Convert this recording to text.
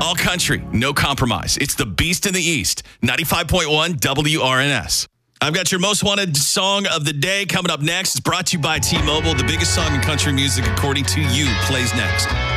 All country, no compromise. It's the Beast in the East, 95.1 WRNS. I've got your most wanted song of the day coming up next. It's brought to you by T-Mobile. The biggest song in country music, according to you, plays next.